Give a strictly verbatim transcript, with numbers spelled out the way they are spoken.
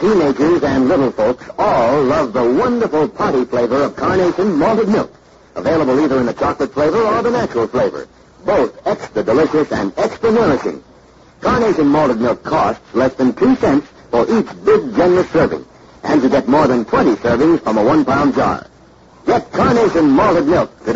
Teenagers and little folks all love the wonderful party flavor of Carnation malted milk. Available either in the chocolate flavor or the natural flavor. Both extra delicious and extra nourishing. Carnation malted milk costs less than two cents for each big, generous serving. And you get more than twenty servings from a one-pound jar. Get Carnation malted milk today.